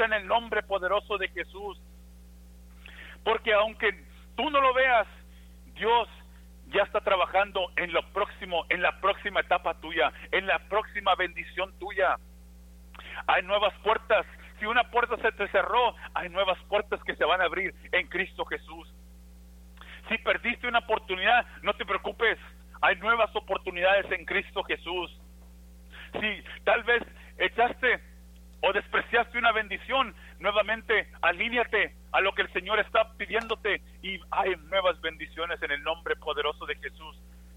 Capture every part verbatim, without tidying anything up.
en el nombre poderoso de Jesús. Porque aunque tú no lo veas, Dios ya está trabajando en lo próximo, en la próxima etapa tuya, en la próxima bendición tuya. Hay nuevas puertas. Si una puerta se te cerró, hay nuevas puertas que se van a abrir en Cristo Jesús. Si perdiste una oportunidad, no te preocupes. Hay nuevas oportunidades en Cristo Jesús. Si tal vez echaste o despreciaste una bendición, nuevamente alíñate a lo que el Señor está pidiéndote y hay nuevas bendiciones en el nombre poderoso de Jesús.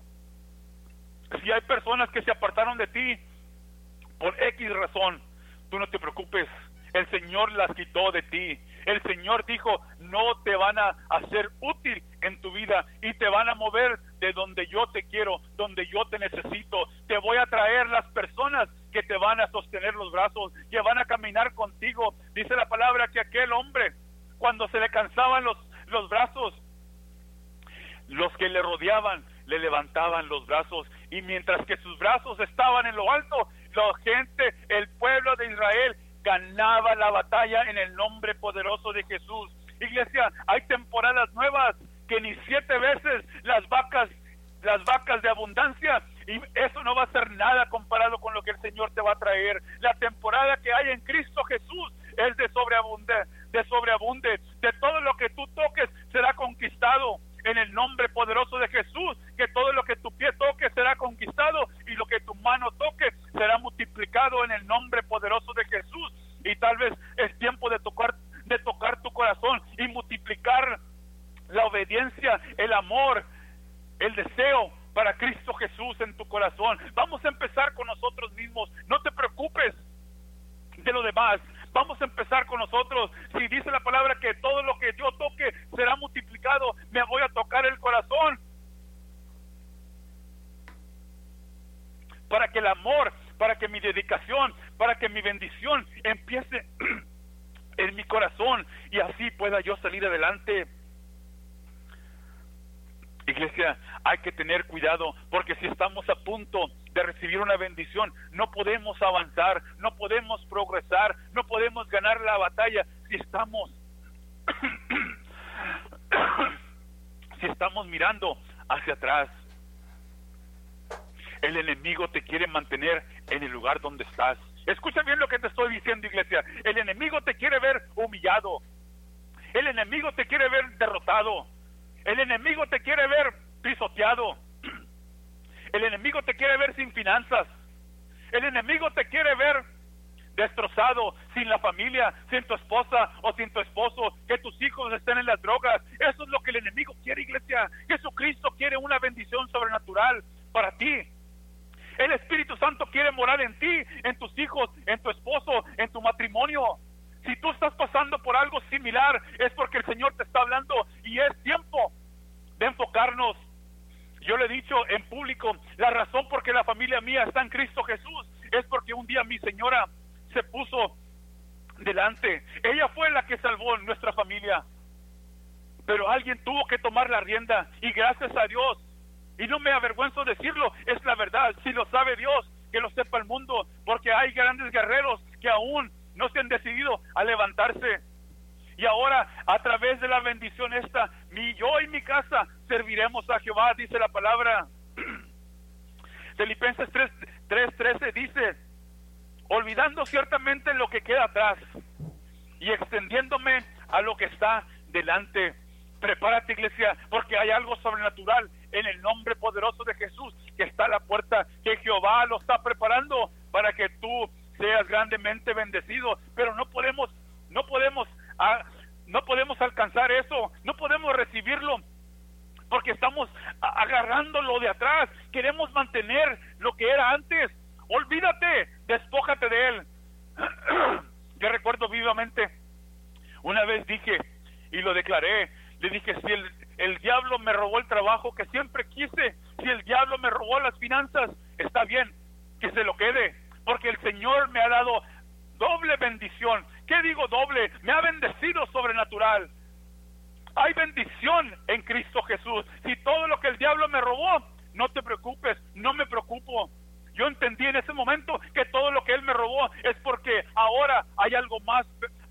Si hay personas que se apartaron de ti por X razón, tú no te preocupes. El Señor las quitó de ti. El Señor dijo, no te van a hacer útil en tu vida y te van a mover de donde yo te quiero, donde yo te necesito. Te voy a traer las personas que te van a sostener los brazos, que van a caminar contigo. Dice la palabra que aquel hombre, cuando se le cansaban los, los brazos, los que le rodeaban le levantaban los brazos, y mientras que sus brazos estaban en lo alto, la gente, el pueblo de Israel, ganaba la batalla en el nombre poderoso de Jesús. Iglesia, hay temporadas nuevas que ni siete veces las vacas, las vacas de abundancia, y eso no va a ser nada comparado con lo que el Señor te va a traer. La temporada que hay en Cristo Jesús es de sobreabunde, de sobreabunde, de todo lo que tú toques será conquistado en el nombre poderoso de Jesús, que todo lo que tu pie toque será conquistado y lo que tu mano toque será multiplicado en el nombre poderoso de Jesús. Y tal vez es tiempo de tocar, de tocar tu corazón y multiplicar la obediencia, el amor, el deseo para Cristo Jesús en tu corazón. Vamos a empezar con nosotros mismos. No te preocupes de lo demás. Vamos a empezar con nosotros. Si dice la palabra que todo lo que yo toque será multiplicado, me voy a tocar el corazón para que el amor, para que mi dedicación, para que mi bendición empiece en mi corazón y así pueda yo salir adelante. Iglesia, hay que tener cuidado, porque si estamos a punto de recibir una bendición, no podemos avanzar, no podemos progresar, no podemos ganar la batalla si estamos si estamos mirando hacia atrás. El enemigo te quiere mantener en el lugar donde estás. Escucha bien lo que te estoy diciendo, iglesia. El enemigo te quiere ver humillado. El enemigo te quiere ver derrotado. El enemigo te quiere ver pisoteado. El enemigo te quiere ver sin finanzas. El enemigo te quiere ver destrozado, sin la familia, sin tu esposa o sin tu esposo, que tus hijos estén en las drogas. Eso es lo que el enemigo quiere, iglesia. Jesucristo quiere una bendición sobrenatural para ti. El Espíritu Santo quiere morar en ti, en tus hijos, en tu esposo, en tu matrimonio. Si tú estás pasando por algo similar, es porque el Señor te está hablando y es tiempo de enfocarnos. Yo le he dicho en público, la razón por qué la familia mía está en Cristo Jesús es porque un día mi señora se puso delante. Ella fue la que salvó nuestra familia, pero alguien tuvo que tomar la rienda y gracias a Dios, y no me avergüenzo decirlo, es la verdad. Si lo sabe Dios, que lo sepa el mundo, porque hay grandes guerreros que aún no se han decidido a levantarse. Y ahora, a través de la bendición esta, mi yo y mi casa serviremos a Jehová, dice la palabra. Filipenses tres trece dice, olvidando ciertamente lo que queda atrás y extendiéndome a lo que está delante. Prepárate, iglesia, porque hay algo sobrenatural en el nombre poderoso de Jesús que está a la puerta, que Jehová lo está preparando para que tú seas grandemente bendecido. Pero no podemos, no podemos, ah, no podemos alcanzar eso, no podemos recibirlo, porque estamos agarrando lo de atrás. Queremos mantener lo que era antes. Olvídate, despójate de él. Yo recuerdo vivamente, una vez dije y lo declaré, le dije, si el, el diablo me robó el trabajo que siempre quise, si el diablo me robó las finanzas, está bien, que se lo quede, porque el Señor me ha dado doble bendición. ¿Qué digo doble? Me ha bendecido sobrenatural. Hay bendición en Cristo Jesús. Si todo lo que el diablo me robó, no te preocupes, no me preocupo. Yo entendí en ese momento que todo lo que él me robó es porque ahora hay algo más